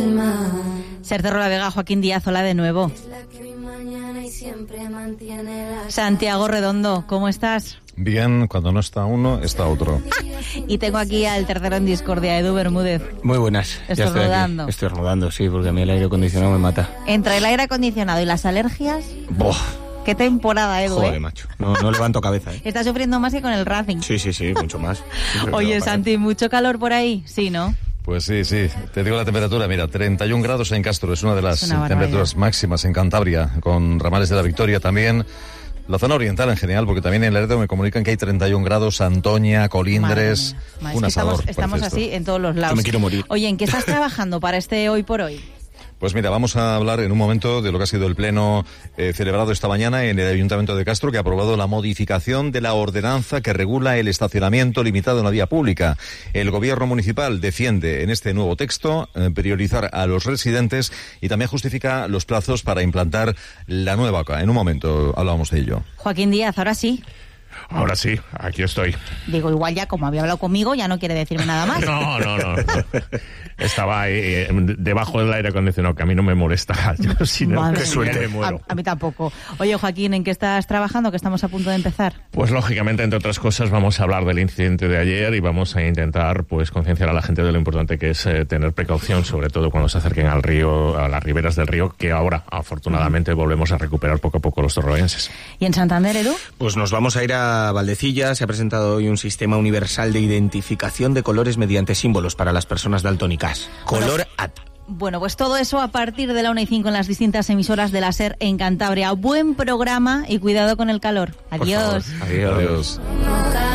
Ser de Vega, Joaquín Díaz, hola de nuevo. Santiago Redondo, ¿cómo estás? Bien, cuando no está uno, está otro. Y tengo aquí al tercero en discordia, Edu Bermúdez. Muy buenas. ¿Estás rodando? Estoy rodando, sí, porque a mí el aire acondicionado me mata. Entre el aire acondicionado y las alergias... ¡Boh! ¿Qué temporada, Edu? Joder, macho. No levanto cabeza, ¿eh? Estás sufriendo más que con el Racing. Sí, mucho más. Oye, Santi, ¿mucho calor por ahí? Sí, ¿no? Pues sí. Te digo la temperatura, mira, 31 grados en Castro, es una de las temperaturas máximas en Cantabria, con Ramales de la Victoria también. La zona oriental en general, porque también en Laredo me comunican que hay 31 grados, Antoña, Colindres, un asador. Estamos así en todos los lados. Yo me quiero morir. Oye, ¿en qué estás trabajando para este Hoy por Hoy? Pues mira, vamos a hablar en un momento de lo que ha sido el pleno celebrado esta mañana en el Ayuntamiento de Castro, que ha aprobado la modificación de la ordenanza que regula el estacionamiento limitado en la vía pública. El gobierno municipal defiende en este nuevo texto priorizar a los residentes y también justifica los plazos para implantar la nueva ACA. En un momento hablábamos de ello. Joaquín Díaz, ahora sí. Ahora sí, aquí estoy. Digo, igual ya como había hablado conmigo, ya no quiere decirme nada más. No. Estaba ahí debajo del aire acondicionado, que a mí no me molesta. Yo si no, qué suerte, muero. A mí tampoco. Oye, Joaquín, ¿en qué estás trabajando? Que estamos a punto de empezar. Pues lógicamente, entre otras cosas, vamos a hablar del incidente de ayer y vamos a intentar pues concienciar a la gente de lo importante que es tener precaución, sobre todo cuando se acerquen al río, a las riberas del río, que ahora, afortunadamente, volvemos a recuperar poco a poco los torroenses. ¿Y en Santander, Edu? Pues nos vamos a ir a Valdecilla. Se ha presentado hoy un sistema universal de identificación de colores mediante símbolos para las personas daltónicas. Color AT. Bueno, pues todo eso a partir de la 1:05 en las distintas emisoras de la SER en Cantabria. Buen programa y cuidado con el calor. Adiós. Adiós.